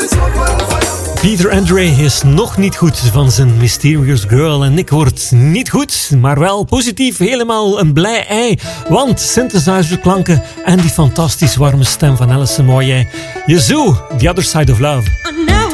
Peter Andre is nog niet goed van zijn Mysterious Girl en ik word niet goed, maar wel positief, helemaal een blij ei. Want synthesizerklanken en die fantastisch warme stem van Alison Moyet. Yazoo, The Other Side of Love.